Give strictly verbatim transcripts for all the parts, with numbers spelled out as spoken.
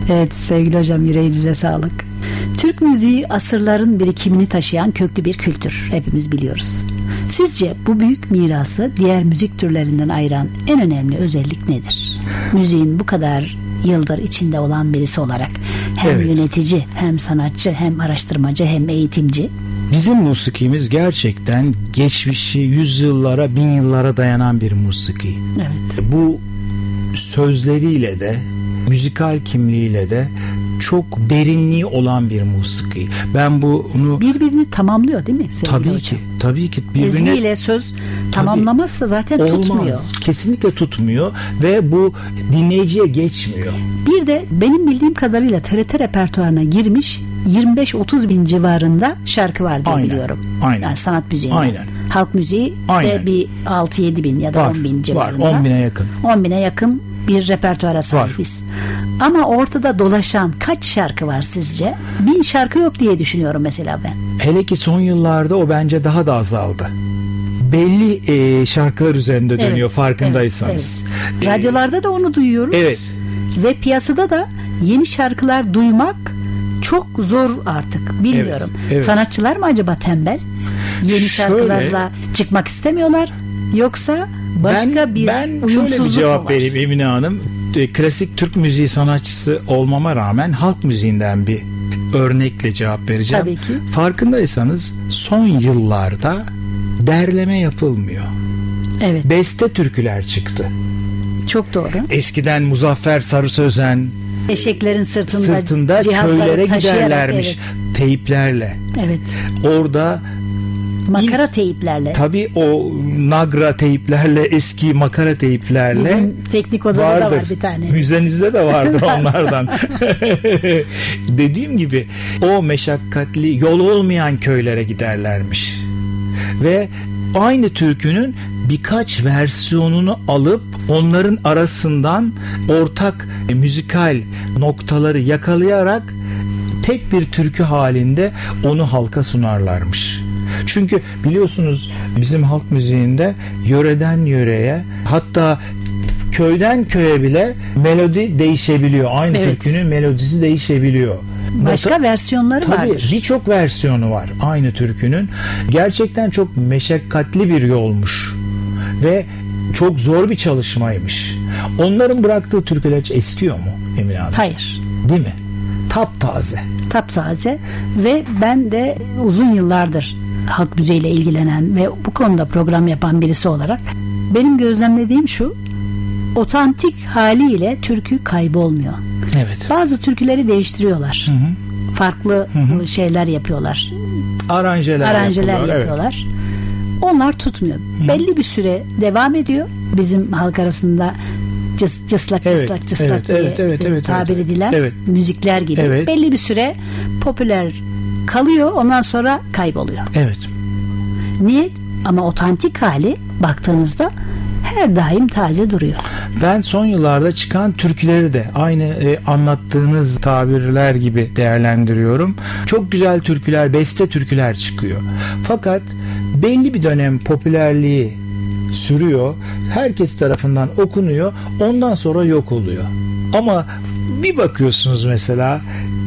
Evet sevgili hocam, yüreğinize sağlık. Türk müziği asırların birikimini taşıyan köklü bir kültür. Hepimiz biliyoruz. Sizce bu büyük mirası diğer müzik türlerinden ayıran en önemli özellik nedir? Müziğin bu kadar yıldır içinde olan birisi olarak hem evet. yönetici, hem sanatçı, hem araştırmacı, hem eğitimci. Bizim musikimiz gerçekten geçmişi yüzyıllara, bin yıllara dayanan bir musiki. Evet. Bu sözleriyle de, müzikal kimliğiyle de çok derinliği olan bir musiki. Ben bunu birbirini tamamlıyor değil mi? Tabii hocam? ki, tabii ki birbirine. Ezgiyle söz tamamlamazsa zaten olmaz. tutmuyor. Kesinlikle tutmuyor ve bu dinleyiciye geçmiyor. Bir de benim bildiğim kadarıyla T R T repertuarına girmiş yirmi beş otuz bin civarında şarkı var diye Aynen. biliyorum. Aynen. Yani sanat müziği. Aynen. Halk müziği Aynen. de bir altı yedi bin ya da var, on bin civarında. Var, on bine yakın. on bine yakın bir repertuara sahibiz. Var. Ama ortada dolaşan kaç şarkı var sizce? Bin şarkı yok diye düşünüyorum mesela ben. Hele ki son yıllarda o bence daha da azaldı. Belli e, şarkılar üzerinde dönüyor, evet, farkındaysanız. Evet, evet. Radyolarda da onu duyuyoruz. Evet. Ve piyasada da yeni şarkılar duymak çok zor artık. Bilmiyorum. Evet, evet. Sanatçılar mı acaba tembel? Yeni şarkılarla şöyle, çıkmak istemiyorlar. Yoksa başka ben, bir ben uyumsuzluk şöyle bir cevap var? vereyim Emine Hanım. Klasik Türk müziği sanatçısı olmama rağmen halk müziğinden bir örnekle cevap vereceğim. Tabii ki. Farkındaysanız son yıllarda derleme yapılmıyor. Evet. Beste türküler çıktı. Çok doğru. Eskiden Muzaffer Sarı Sözen eşeklerin sırtında, sırtında köylere giderlermiş, evet, teyplerle. Evet. Orada makara ilk, teyplerle. Tabii o nagra teyplerle, eski makara teyplerle. Bizim teknik odada vardır. Da var bir tane. Müzenizde de vardır onlardan. Dediğim gibi o meşakkatli, yol olmayan köylere giderlermiş. Ve aynı türkünün birkaç versiyonunu alıp onların arasından ortak e, müzikal noktaları yakalayarak tek bir türkü halinde onu halka sunarlarmış. Çünkü biliyorsunuz bizim halk müziğinde yöreden yöreye, hatta köyden köye bile melodi değişebiliyor. Aynı evet. türkünün melodisi değişebiliyor. Başka Nota, versiyonları tabii, vardır. Tabii birçok versiyonu var aynı türkünün. Gerçekten çok meşakkatli bir yolmuş. Ve çok zor bir çalışmaymış. Onların bıraktığı türküler hiç eskiyor mu Emine Hanım? Hayır. Değil mi? Taptaze. Taptaze ve ben de uzun yıllardır halk müziğiyle ilgilenen ve bu konuda program yapan birisi olarak benim gözlemlediğim şu: otantik haliyle türkü kaybolmuyor. Evet. Bazı türküleri değiştiriyorlar. Hı hı. Farklı hı hı. şeyler yapıyorlar. Aranjeler, Aranjeler yapıyorlar. yapıyorlar. Evet. Onlar tutmuyor. Hı. Belli bir süre devam ediyor. Bizim halk arasında cıs, cıslak evet, cıslak cıslak evet, diye evet, evet, evet, tabir evet, edilen evet. müzikler gibi. Evet. Belli bir süre popüler kalıyor. Ondan sonra kayboluyor. Evet. Niye? Ama otantik hali baktığınızda her daim taze duruyor. Ben son yıllarda çıkan türküleri de aynı e, anlattığınız tabirler gibi değerlendiriyorum. Çok güzel türküler, beste türküler çıkıyor. Fakat belli bir dönem popülerliği sürüyor. Herkes tarafından okunuyor. Ondan sonra yok oluyor. Ama bir bakıyorsunuz mesela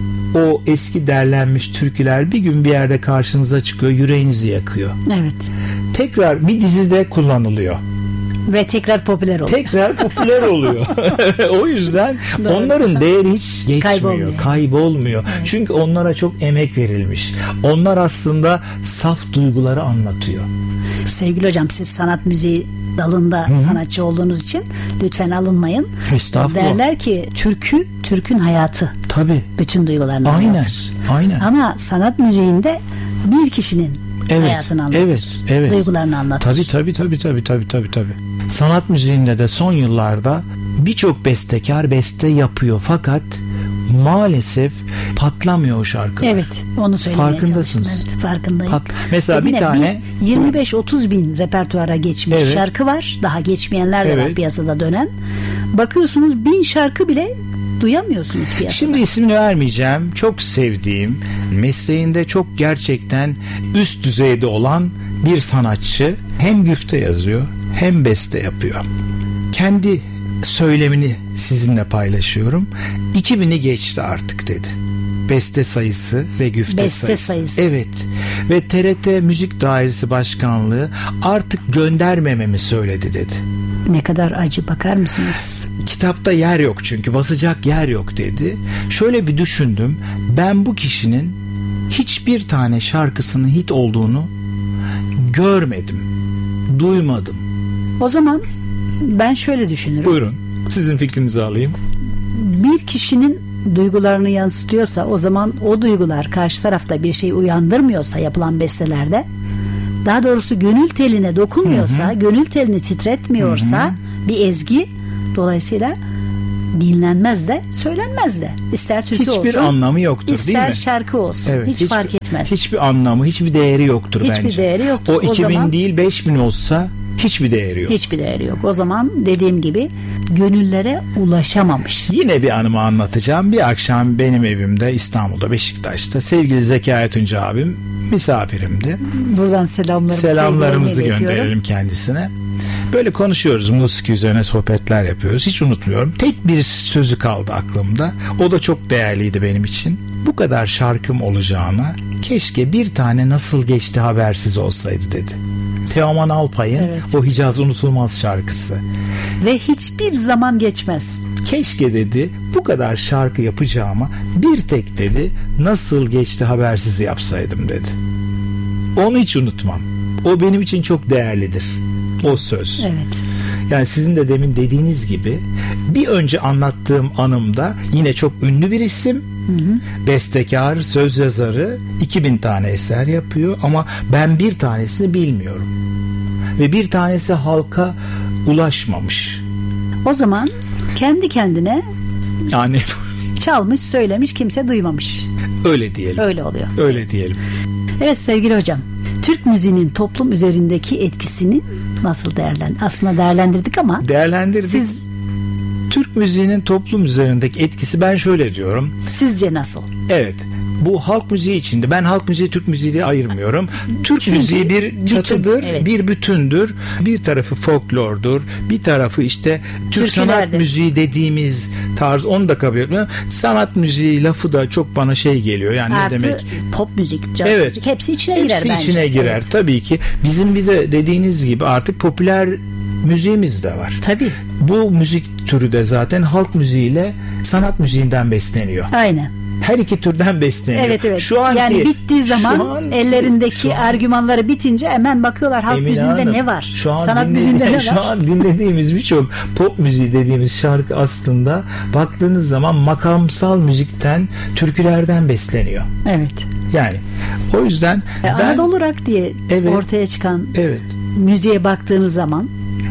o eski derlenmiş türküler bir gün bir yerde karşınıza çıkıyor, yüreğinizi yakıyor. Evet. Tekrar bir dizide kullanılıyor. Ve tekrar popüler oluyor. Tekrar popüler oluyor. O yüzden doğru. Onların değeri hiç geçmiyor. Kaybolmuyor. Kaybolmuyor. Evet. Çünkü onlara çok emek verilmiş. Onlar aslında saf duyguları anlatıyor. Sevgili hocam, siz sanat müziği dalında Hı-hı. sanatçı olduğunuz için lütfen alınmayın. Estağfurullah. Derler ki türkü, Türk'ün hayatı. Tabii. Bütün duygularını aynen, anlatır. Aynen. Ama sanat müziğinde bir kişinin evet, hayatını anlatır. Evet, evet. Duygularını anlatır. Tabii tabii tabii tabii tabii tabii tabii. Sanat müziğinde de son yıllarda birçok bestekar beste yapıyor fakat maalesef patlamıyor o şarkılar. Evet, onu söylemeye farkındasınız. çalıştım. Evet, farkındayım. Pat- Mesela Yine bir tane yirmi beş otuz bin repertuara geçmiş evet. şarkı var. Daha geçmeyenler de evet. var piyasada dönen. Bakıyorsunuz bin şarkı bile duyamıyorsunuz piyasada. Şimdi ismini vermeyeceğim. Çok sevdiğim, mesleğinde çok gerçekten üst düzeyde olan bir sanatçı hem güfte yazıyor hem beste yapıyor. Kendi söylemini sizinle paylaşıyorum. iki bini geçti artık dedi. Beste sayısı ve güfte Beste sayısı. sayısı. Evet. Ve T R T Müzik Dairesi Başkanlığı artık göndermememi söyledi dedi. Ne kadar acı, bakar mısınız? Kitapta yer yok çünkü, basacak yer yok dedi. Şöyle bir düşündüm. Ben bu kişinin hiçbir tane şarkısının hit olduğunu görmedim. Duymadım. O zaman ben şöyle düşünürüm. Buyurun. Sizin fikrinizi alayım. Bir kişinin duygularını yansıtıyorsa, o zaman o duygular karşı tarafta bir şey uyandırmıyorsa yapılan bestelerde, daha doğrusu gönül teline dokunmuyorsa, hı hı. gönül telini titretmiyorsa, hı hı. bir ezgi dolayısıyla dinlenmez de, söylenmez de. İster türkü hiçbir olsun, hiçbir anlamı yoktur değil mi? İster şarkı olsun. Evet, hiç, hiç fark etmez. Hiçbir anlamı, hiçbir değeri yoktur hiçbir bence. Hiçbir değeri yoktur. O iki bin zaman, değil beş bin olsa hiçbir değeri yok. Hiçbir değeri yok. O zaman dediğim gibi gönüllere ulaşamamış. Yine bir anımı anlatacağım. Bir akşam benim evimde, İstanbul'da, Beşiktaş'ta, sevgili Zekai Tunca abim misafirimdi. Buradan selamlarımı, selamlarımızı gönderelim kendisine. Böyle konuşuyoruz, musiki üzerine sohbetler yapıyoruz. Hiç unutmuyorum. Tek bir sözü kaldı aklımda. O da çok değerliydi benim için. Bu kadar şarkım olacağına keşke bir tane nasıl geçti habersiz olsaydı dedi. Teoman Alpay'ın evet. o Hicaz Unutulmaz şarkısı. Ve hiçbir zaman geçmez. Keşke dedi bu kadar şarkı yapacağıma bir tek dedi nasıl geçti habersiz yapsaydım dedi. Onu hiç unutmam. O benim için çok değerlidir. O söz. Evet. Yani sizin de demin dediğiniz gibi bir önce anlattığım anımda yine çok ünlü bir isim. Hı hı. Bestekar, söz yazarı, iki bin tane eser yapıyor ama ben bir tanesini bilmiyorum. Ve bir tanesi halka ulaşmamış. O zaman kendi kendine yani çalmış, söylemiş, kimse duymamış. Öyle diyelim. Öyle oluyor. Öyle diyelim. Evet sevgili hocam, Türk müziğinin toplum üzerindeki etkisini nasıl değerlendir? Aslında değerlendirdik ama değerlendirdik. Siz Türk müziğinin toplum üzerindeki etkisi, ben şöyle diyorum. Sizce nasıl? Evet. Bu halk müziği içinde, ben halk müziği Türk müziği diye ayırmıyorum. Türk Çünkü müziği bir çatıdır, bütün, evet. bir bütündür. Bir tarafı folklordur, bir tarafı işte Türk sanat müziği dediğimiz tarz, onu da kabul etmiyorum. Sanat müziği lafı da çok bana şey geliyor. Yani Artı ne demek? Pop müzik, caz evet. müzik hepsi içine hepsi girer bence. Hepsi içine girer evet. Tabii ki. Bizim bir de dediğiniz gibi artık popüler müziğimiz de var. Tabii. Bu müzik türü de zaten halk müziğiyle sanat müziğinden besleniyor. Aynen. Her iki türden besleniyor. Evet evet. Şu anki, yani bittiği zaman an, ellerindeki an, argümanları bitince hemen bakıyorlar halk müziğinde Hanım, ne var? Şu an sanat müziğinde ne var? Şu an dinlediğimiz birçok pop müziği dediğimiz şarkı aslında baktığınız zaman makamsal müzikten, türkülerden besleniyor. Evet. Yani o yüzden e, ben Anadolu Rock diye evet, ortaya çıkan evet. müziğe baktığınız zaman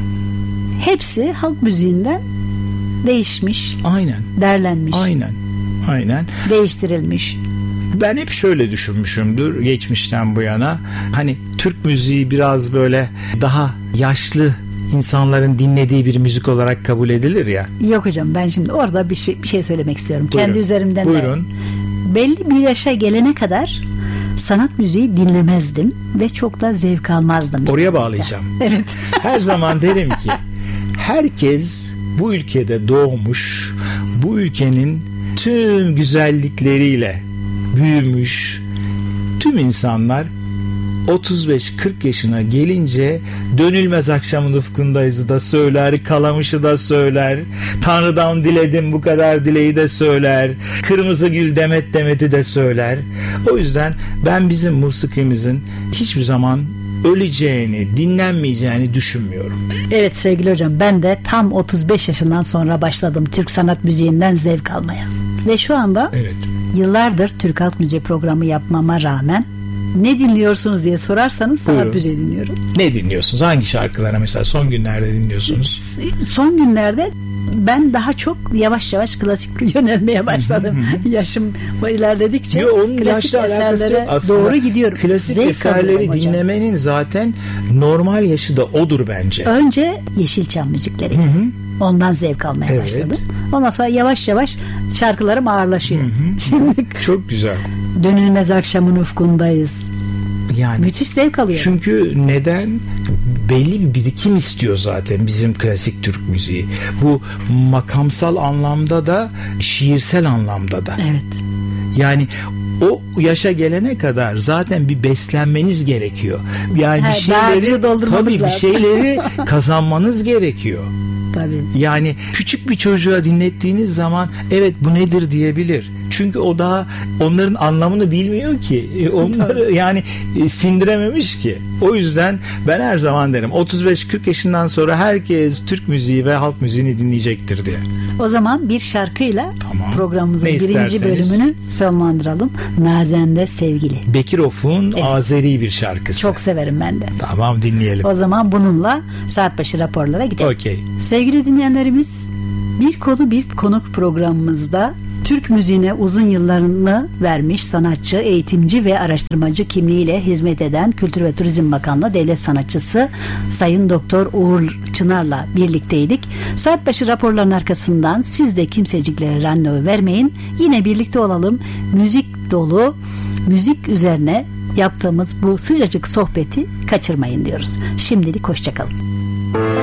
hepsi halk müziğinden değişmiş. Aynen. Derlenmiş. Aynen. Aynen. Değiştirilmiş. Ben hep şöyle düşünmüşümdür geçmişten bu yana. Hani Türk müziği biraz böyle daha yaşlı insanların dinlediği bir müzik olarak kabul edilir ya. Yok hocam, ben şimdi orada bir şey, bir şey söylemek istiyorum. Buyurun. Kendi üzerimden Buyurun. de. Belli bir yaşa gelene kadar sanat müziği dinlemezdim ve çok da zevk almazdım. Oraya bağlayacağım. Evet. Her zaman derim ki herkes bu ülkede doğmuş, bu ülkenin tüm güzellikleriyle büyümüş. Tüm insanlar otuz beş kırk yaşına gelince dönülmez akşamın ufkundayızı da söyler, Kalamış'ı da söyler, Tanrı'dan diledim bu kadar dileği de söyler, Kırmızı Gül Demet Demet'i de söyler. O yüzden ben bizim musikimizin hiçbir zaman öleceğini, dinlenmeyeceğini düşünmüyorum. Evet sevgili hocam, ben de tam otuz beş yaşından sonra başladım Türk sanat müziğinden zevk almaya. Ve şu anda evet. yıllardır Türk halk müziği programı yapmama rağmen ne dinliyorsunuz diye sorarsanız sanat müziği dinliyorum. Ne dinliyorsunuz? Hangi şarkılara mesela son günlerde dinliyorsunuz? Son günlerde ben daha çok yavaş yavaş klasik yönelmeye başladım. Yaşım ilerledikçe Yo, onun klasik eserlere doğru gidiyorum. Klasik Zevk eserleri dinlemenin zaten normal yaşı da odur bence. Önce Yeşilçam müzikleri. Hı hı. Ondan zevk almaya evet. başladım. Ondan sonra yavaş yavaş şarkılarım ağırlaşıyor. Hı hı. Şimdi çok güzel. Dönülmez akşamın ufkundayız. Yani müthiş zevk alıyorum. Çünkü neden? belli bir birikim istiyor zaten bizim klasik Türk müziği. Bu makamsal anlamda da, şiirsel anlamda da. Evet. Yani o yaşa gelene kadar zaten bir beslenmeniz gerekiyor. Yani He, bir şeyleri tabii bir lazım. şeyleri kazanmanız gerekiyor. Tabii. Yani küçük bir çocuğa dinlettiğiniz zaman evet bu nedir diyebilir. Çünkü o daha onların anlamını bilmiyor ki. Onları yani sindirememiş ki. O yüzden ben her zaman derim otuz beş kırk yaşından sonra herkes Türk müziği ve halk müziğini dinleyecektir diye. O zaman bir şarkıyla tamam. programımızın Ne birinci isterseniz. bölümünü sonlandıralım. Nazen'de Sevgili. Bekirof'un Evet. Azeri bir şarkısı. Çok severim ben de. Tamam, dinleyelim. O zaman bununla saat başı raporlara gidelim. Okey. Sevgili dinleyenlerimiz, bir konu bir konuk programımızda Türk müziğine uzun yıllarını vermiş sanatçı, eğitimci ve araştırmacı kimliğiyle hizmet eden Kültür ve Turizm Bakanlığı devlet sanatçısı Sayın Doktor Uğur Çınar'la birlikteydik. Saat başı raporların arkasından siz de kimseciklere randevu vermeyin. Yine birlikte olalım. Müzik dolu, müzik üzerine yaptığımız bu sıcacık sohbeti kaçırmayın diyoruz. Şimdilik hoşça kalın.